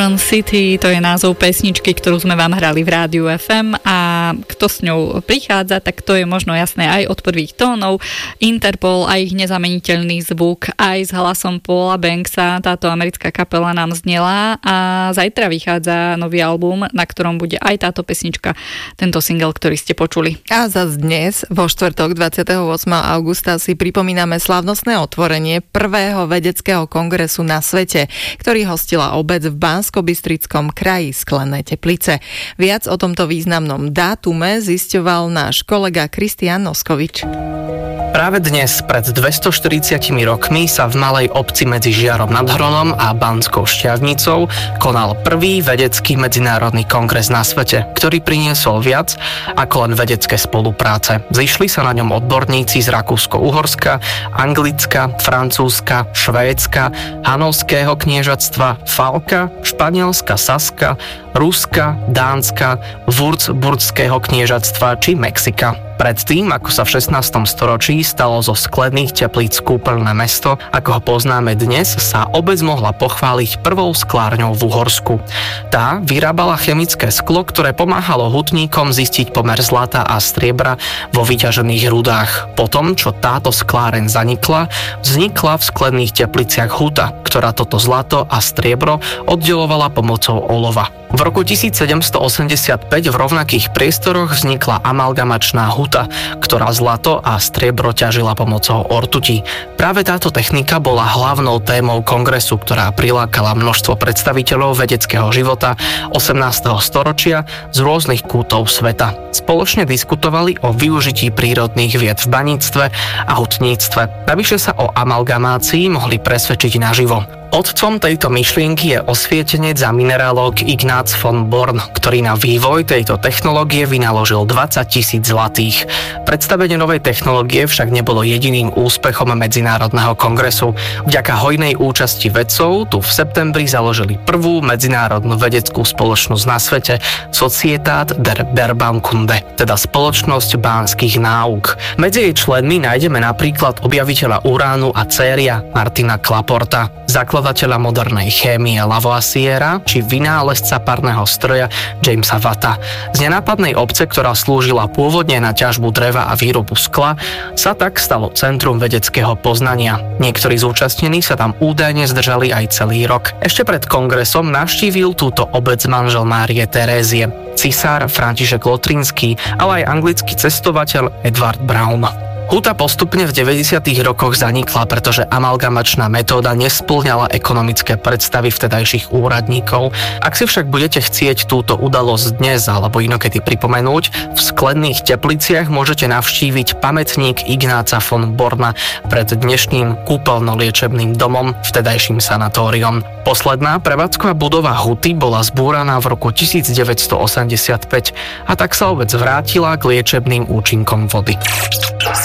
City, to je názov pesničky, ktorú sme vám hrali v Rádiu FM a kto s ňou prichádza, tak to je možno jasné aj od prvých tónov. Interpol a ich nezameniteľný zvuk, aj s hlasom Paula Banksa, táto americká kapela nám znela a zajtra vychádza nový album, na ktorom bude aj táto pesnička, tento single, ktorý ste počuli. A zas dnes, vo štvrtok 28. augusta si pripomíname slávnostné otvorenie prvého vedeckého kongresu na svete, ktorý hostila obec v Banskobystrickom kraji Sklené Teplice. Viac o tomto významnom dátume zisťoval náš kolega Kristián Noskovič. Práve dnes, pred 240 rokmi, sa v malej obci medzi Žiarom nad Hronom a Banskou Štiavnicou konal prvý vedecký medzinárodný kongres na svete, ktorý priniesol viac ako len vedecké spolupráce. Zišli sa na ňom odborníci z Rakúsko-Uhorska, Anglicka, Francúzska, Švédska, Hanovského kniežatstva, Falka, Španielska, Saska, Ruska, Dánska, Würzburgského kniežatstva či Mexika. Predtým, ako sa v 16. storočí stalo zo Sklených Teplíc kúpeľné mesto, ako ho poznáme dnes, sa obec mohla pochváliť prvou sklárňou v Uhorsku. Tá vyrábala chemické sklo, ktoré pomáhalo hutníkom zistiť pomer zlata a striebra vo vyťažených rudách. Potom, čo táto skláreň zanikla, vznikla v Sklených Tepliciach huta, ktorá toto zlato a striebro oddelovala pomocou olova. V roku 1785 v rovnakých priestoroch vznikla amalgamačná huta, ktorá zlato a striebro ťažila pomocou ortuti. Práve táto technika bola hlavnou témou kongresu, ktorá prilákala množstvo predstaviteľov vedeckého života 18. storočia z rôznych kútov sveta. Spoločne diskutovali o využití prírodných vied v baníctve a hutníctve. Navyše sa o amalgamácii mohli presvedčiť naživo. Otcom tejto myšlienky je osvietenec a minerálog Ignác von Born, ktorý na vývoj tejto technológie vynaložil 20 000 zlatých. Predstavenie novej technológie však nebolo jediným úspechom medzinárodného kongresu. Vďaka hojnej účasti vedcov tu v septembri založili prvú medzinárodnú vedeckú spoločnosť na svete, Societat der Bergbaukunde, teda spoločnosť bánskych náuk. Medzi jej členmi nájdeme napríklad objaviteľa uránu a céria Martina Klaporta, zakladateľa modernej chémie Lavoisiera či vynálezca parného stroja Jamesa Watta. Z nenápadnej obce, ktorá slúžila pôvodne na ťažbu dreva a výrobu skla, sa tak stalo centrum vedeckého poznania. Niektorí zúčastnení sa tam údajne zdržali aj celý rok. Ešte pred kongresom navštívil túto obec manžel Márie Terézie, cisár František Lotrinský, ale aj anglický cestovateľ Edward Brown. Huta postupne v 90. rokoch zanikla, pretože amalgamačná metóda nespĺňala ekonomické predstavy vtedajších úradníkov. Ak si však budete chcieť túto udalosť dnes alebo inokedy pripomenúť, v Sklených Tepliciach môžete navštíviť pamätník Ignáca von Borna pred dnešným kúpeľno-liečebným domom, vtedajším sanatóriom. Posledná prevádzková budova huty bola zbúraná v roku 1985 a tak sa obec vrátila k liečebným účinkom vody.